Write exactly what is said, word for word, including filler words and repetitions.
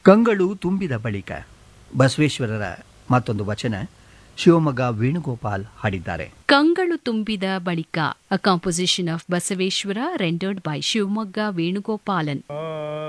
ಕಂಗಳು ತುಂಬಿದ ಬಳಿಕ ಬಸವೇಶ್ವರರ ಮತ್ತೊಂದು ವಚನ ಶಿವಮೊಗ್ಗ ವೇಣುಗೋಪಾಲ್ ಹಾಡಿದ್ದಾರೆ. ಕಂಗಳು ತುಂಬಿದ ಬಳಿಕ, ಅ composition of Basaveshwara rendered by Shivamogga Venugopalan.